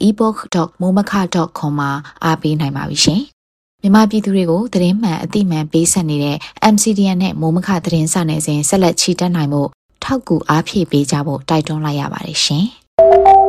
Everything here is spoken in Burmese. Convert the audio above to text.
ebook.momaka.com မှာအားပေးနိုင်ပါပြီရှင်။မြန်မာပြည်သူတွေကိုသတင်းမှန်အသိမှန်ပေးဆက်နေတဲ့ MCDN နဲ့မိုးမခသတင်းစာနယ်ဇင်းဆက်လက်ချီတက်နိုင်မှုထောက်ကူအားဖြည့်ပေးကြဖို့တိုက်တွန်းလိုက်ရပါတယ်ရှင်။